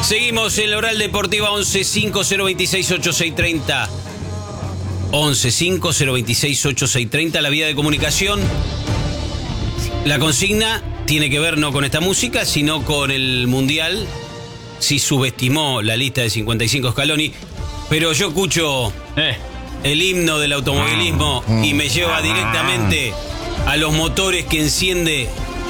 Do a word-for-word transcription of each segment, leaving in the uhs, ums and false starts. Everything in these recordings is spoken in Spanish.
Seguimos en la Oral Deportiva. Once cinco cero veintiséis ochenta y seis treinta. Once cinco cero veintiséis ochenta y seis treinta. La vía de comunicación. La consigna tiene que ver no con esta música, sino con el Mundial. Sí subestimó la lista de cincuenta y cinco Scaloni, pero yo escucho eh. el himno del automovilismo mm. y me lleva directamente a los motores que enciende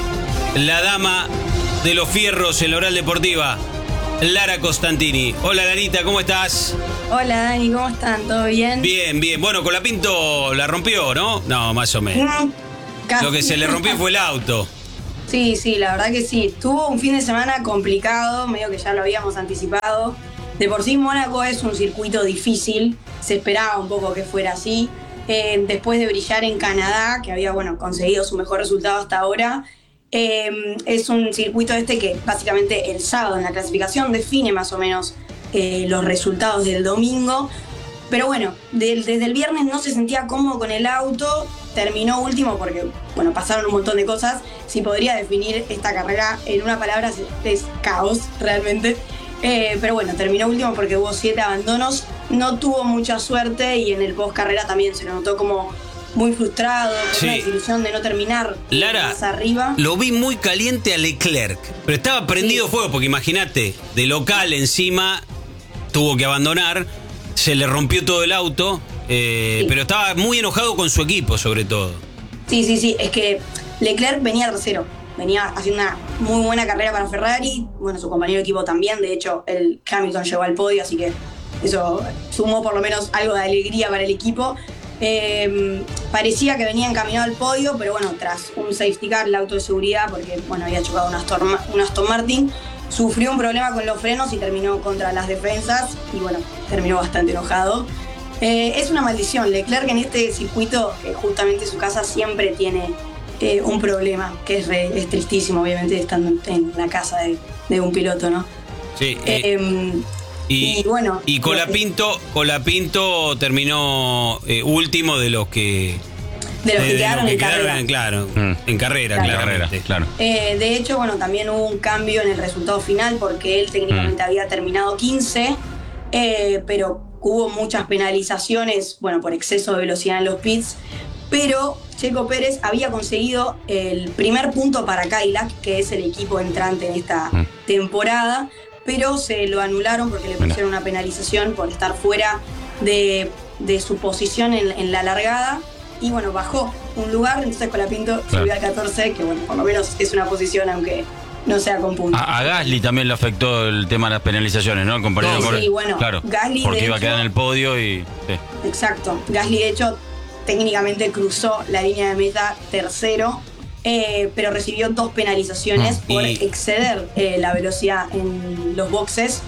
la dama de los fierros en la Oral Deportiva, Lara Costantini. Hola, Larita, ¿cómo estás? Hola, Dani, ¿cómo están? ¿Todo bien? Bien, bien. Bueno, Colapinto la rompió, ¿no? No, más o menos. Mm, Lo que se le rompió fue el auto. Sí, sí, la verdad que sí. Tuvo un fin de semana complicado, medio que ya lo habíamos anticipado. De por sí Mónaco es un circuito difícil, se esperaba un poco que fuera así. Eh, después de brillar en Canadá, que había bueno, conseguido su mejor resultado hasta ahora, eh, es un circuito este que básicamente el sábado en la clasificación define más o menos eh, los resultados del domingo. Pero bueno, de, desde el viernes no se sentía cómodo con el auto, terminó último porque, bueno, pasaron un montón de cosas. Si podría definir esta carrera en una palabra, es caos, realmente. Eh, pero bueno, terminó último porque hubo siete abandonos, no tuvo mucha suerte y en el post carrera también se lo notó como muy frustrado, con sí. una desilusión de no terminar Lara, más arriba. Lo vi muy caliente a Leclerc, pero estaba prendido sí. fuego porque imagínate, de local encima tuvo que abandonar. Se le rompió todo el auto, eh, sí. pero estaba muy enojado con su equipo, sobre todo. Sí, sí, sí. Es que Leclerc venía tercero. Venía haciendo una muy buena carrera para Ferrari. Bueno, su compañero de equipo también. De hecho, el Hamilton llegó al podio, así que eso sumó por lo menos algo de alegría para el equipo. Eh, parecía que venía encaminado al podio, pero bueno, tras un safety car, el auto de seguridad, porque bueno, había chocado un Aston, un Aston Martin, sufrió un problema con los frenos y terminó contra las defensas y bueno, terminó bastante enojado. Eh, es una maldición. Leclerc en este circuito, que justamente su casa siempre tiene eh, un problema, que es, re, es tristísimo, obviamente, estando en la casa de, de un piloto, ¿no? Sí. Eh, eh, y, y bueno. Y Colapinto, Colapinto terminó eh, último de los que. De los que de, quedaron de los que en quedaron carrera. En, claro, mm. en carrera, claro. claramente. Claro. Eh, de hecho, bueno, también hubo un cambio en el resultado final porque él técnicamente mm. había terminado quince, eh, pero hubo muchas penalizaciones, bueno, por exceso de velocidad en los pits, pero Checo Pérez había conseguido el primer punto para Cadillac, que es el equipo entrante en esta mm. temporada, pero se lo anularon porque le pusieron una penalización por estar fuera de, de su posición en, en la largada. Y bueno, bajó un lugar, entonces Colapinto claro. subió al catorce, que bueno, por lo menos es una posición, aunque no sea con puntos. A, a Gasly también le afectó el tema de las penalizaciones, ¿no? El compañero sí, por... sí, bueno, claro, Gasly porque iba hecho, a quedar en el podio y... Sí. Exacto, Gasly de hecho técnicamente cruzó la línea de meta tercero, eh, pero recibió dos penalizaciones mm, por y... exceder eh, la velocidad en los boxes.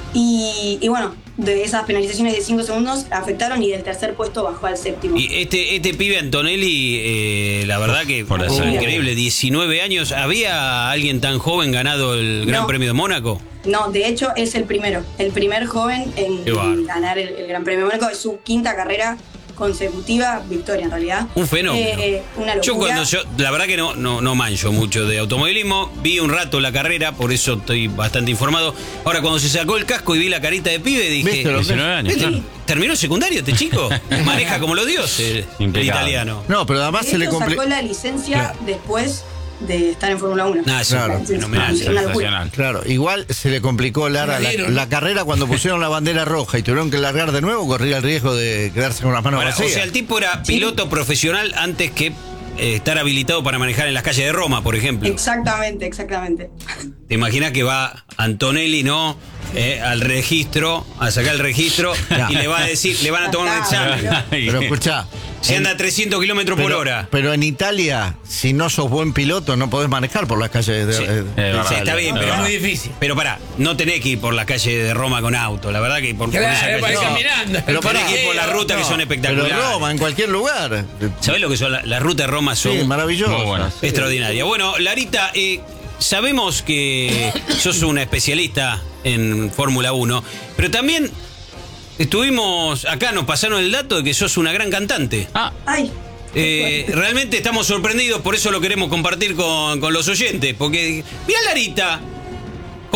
Y, y bueno, de esas penalizaciones de cinco segundos afectaron y del tercer puesto bajó al séptimo. Y este, este pibe Antonelli, eh, la verdad que por eso, increíble, diecinueve años. ¿Había alguien tan joven ganado el Gran no, Premio de Mónaco? No, de hecho es el primero, el primer joven en, en ganar el, el Gran Premio de Mónaco. Es su quinta carrera consecutiva, victoria en realidad. Un fenómeno. Eh, una locura. Yo cuando yo, la verdad que no, no, no mancho mucho de automovilismo, vi un rato la carrera, por eso estoy bastante informado. Ahora cuando se sacó el casco y vi la carita de pibe, dije, diecinueve años, ¿este, claro. ¿terminó el secundario este chico? Maneja como los dioses, el italiano. No, pero además de se le hecho, complicó. Sacó la licencia claro. después de estar en Fórmula uno. Nah, claro, es fenomenal, sensacional. Claro, igual se le complicó Lara la, la carrera cuando pusieron la bandera roja y tuvieron que largar de nuevo, corría el riesgo de quedarse con las manos Ahora, vacías. O sea, el tipo era piloto sí. profesional antes que eh, estar habilitado para manejar en las calles de Roma, por ejemplo. Exactamente, exactamente. ¿Te imaginas que va Antonelli, no? Eh, al registro, a sacar el registro no. y le va a decir, le van a tomar un examen. Pero escuchá, si anda a trescientos kilómetros por hora. Pero en Italia, si no sos buen piloto, no podés manejar por las calles de, sí. de, de eh, sí, está bien, pero es muy difícil. Pero pará, no tenés que ir por las calles de Roma con auto. La verdad que por, claro, por esa calle, no. caminando. Pero tenés que ir por las rutas no, que son espectaculares. Pero Roma, en cualquier lugar. ¿Sabés lo que son las la rutas de Roma? Son sí, maravillosas. Bueno, sí. Extraordinarias. Bueno, Larita, eh, sabemos que sos una especialista en Fórmula uno, pero también estuvimos acá, nos pasaron el dato de que sos una gran cantante. Ah, ay. Eh, realmente estamos sorprendidos, por eso lo queremos compartir con, con los oyentes, porque mirá Larita,